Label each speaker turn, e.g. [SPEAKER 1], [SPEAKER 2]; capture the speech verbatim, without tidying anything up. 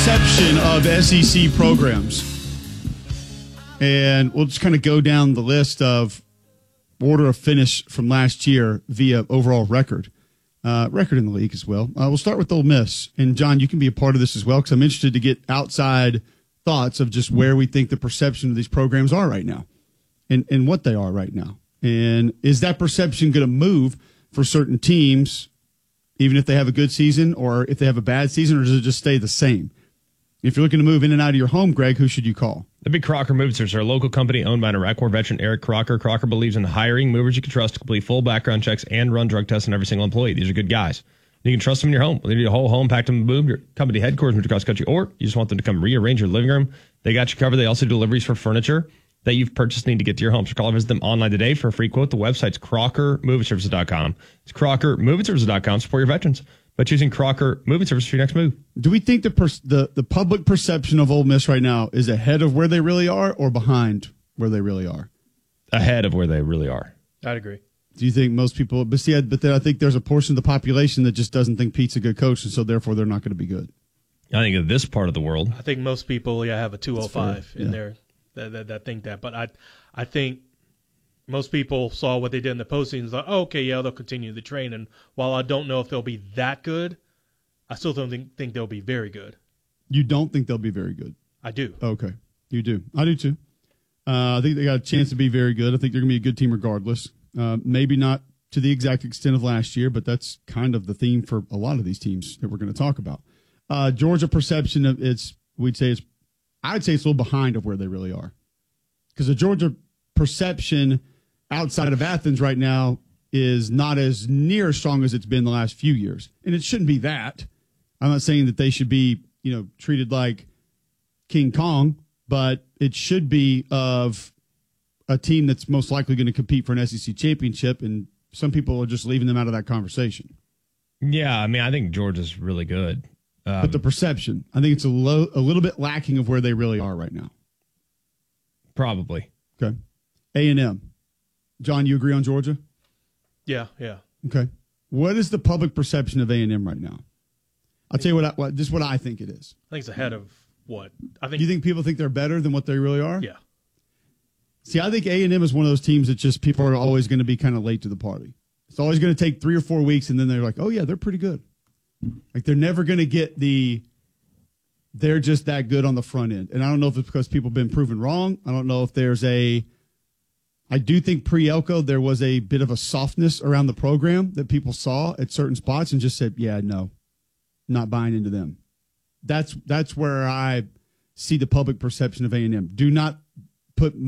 [SPEAKER 1] perception of S E C programs. And we'll just kind of go down the list of order of finish from last year via overall record. Uh, record in the league as well. Uh, we'll start with Ole Miss. And, John, you can be a part of this as well because I'm interested to get outside thoughts of just where we think the perception of these programs are right now and, and what they are right now. And is that perception going to move for certain teams even if they have a good season or if they have a bad season, or does it just stay the same? If you're looking to move in and out of your home, Greg, who should you call?
[SPEAKER 2] The Big Crocker Movers are a local company owned by an Iraq War veteran, Eric Crocker. Crocker believes in hiring movers you can trust to complete full background checks and run drug tests on every single employee. These are good guys. You can trust them in your home. Whether you need a whole home packed and moved, your company headquarters moved across the country, or you just want them to come rearrange your living room, they got you covered. They also do deliveries for furniture that you've purchased need to get to your home. So call or visit them online today for a free quote. The website's crocker moving services dot com. It's crocker moving services dot com. Support your veterans by choosing Crocker Moving Services for your next move.
[SPEAKER 1] Do we think the, per- the the public perception of Ole Miss right now is ahead of where they really are or behind where they really are?
[SPEAKER 2] Ahead of where they really are.
[SPEAKER 3] I'd agree.
[SPEAKER 1] Do you think most people, but see, but then I think there's a portion of the population that just doesn't think Pete's a good coach, and so therefore they're not going to be good.
[SPEAKER 2] I think of this part of the world.
[SPEAKER 3] I think most people, yeah, have a two oh five in
[SPEAKER 1] yeah.
[SPEAKER 3] there that, that, that think that. But I I think most people saw what they did in the postseason and thought, oh, okay, yeah, they'll continue the train. And while I don't know if they'll be that good, I still don't think, think they'll be very good.
[SPEAKER 1] You don't think they'll be very good?
[SPEAKER 3] I do.
[SPEAKER 1] Okay, you do. I do too. Uh, I think they got a chance to be very good. I think they're going to be a good team regardless. Uh, maybe not to the exact extent of last year, but that's kind of the theme for a lot of these teams that we're going to talk about. Uh, Georgia perception of it's, we'd say it's, I'd say it's a little behind of where they really are. Because the Georgia perception outside of Athens right now is not as near as strong as it's been the last few years. And it shouldn't be that. I'm not saying that they should be, you know, treated like King Kong, but it should be of a team that's most likely going to compete for an S E C championship, and some people are just leaving them out of that conversation.
[SPEAKER 2] Yeah, I mean, I think Georgia's really good. Um,
[SPEAKER 1] but the perception, I think it's a, low, a little bit lacking of where they really are right now.
[SPEAKER 2] Probably.
[SPEAKER 1] Okay. A and M. John, you agree on Georgia?
[SPEAKER 3] Yeah, yeah.
[SPEAKER 1] Okay. What is the public perception of A and M right now? I'll tell you what, I, what just what I think it is.
[SPEAKER 3] I think it's ahead of what? I think.
[SPEAKER 1] Do you think people think they're better than what they really are?
[SPEAKER 3] Yeah.
[SPEAKER 1] See, I think A and M is one of those teams that just people are always going to be kind of late to the party. It's always going to take three or four weeks, and then they're like, oh, yeah, they're pretty good. Like, they're never going to get the – they're just that good on the front end. And I don't know if it's because people have been proven wrong. I don't know if there's a – I do think pre-Elko there was a bit of a softness around the program that people saw at certain spots and just said, yeah, no, not buying into them. That's that's where I see the public perception of A and M. Do not put